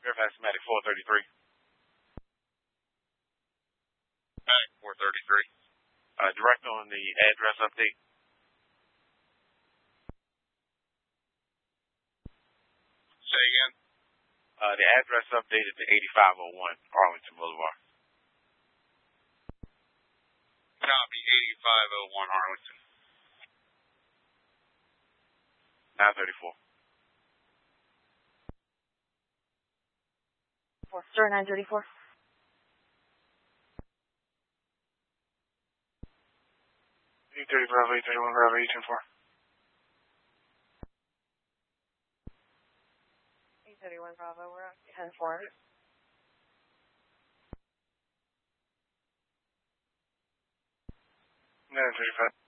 Fairfax Matic 433. Matic 433. Direct on the address update. Say again? The address updated to 8501 Arlington Boulevard. Copy, 8501 Arlington. 934. Store 934. E30 Bravo, E31 Bravo, E104. 831 Bravo, we're on 10-4. 935.